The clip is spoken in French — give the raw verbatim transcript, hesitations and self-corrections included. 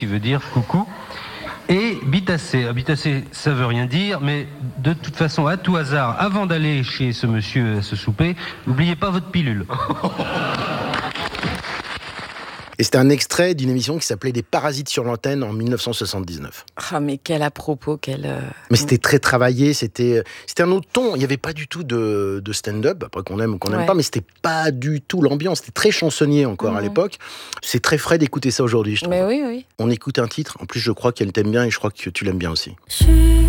qui veut dire coucou. Et bitacé. Bitacé, ça veut rien dire, mais de toute façon, à tout hasard, avant d'aller chez ce monsieur à ce souper, n'oubliez pas votre pilule. Et c'était un extrait d'une émission qui s'appelait Des parasites sur l'antenne en dix-neuf cent soixante-dix-neuf. Ah, mais quel à propos, quel... Euh... Mais c'était très travaillé, c'était, c'était un autre ton. Il n'y avait pas du tout de, de stand-up, après qu'on aime ou qu'on n'aime Ouais. pas, mais c'était pas du tout l'ambiance. C'était très chansonnier encore mmh. à l'époque. C'est très frais d'écouter ça aujourd'hui, je trouve. Mais oui, oui. On écoute un titre, en plus je crois qu'elle t'aime bien et je crois que tu l'aimes bien aussi.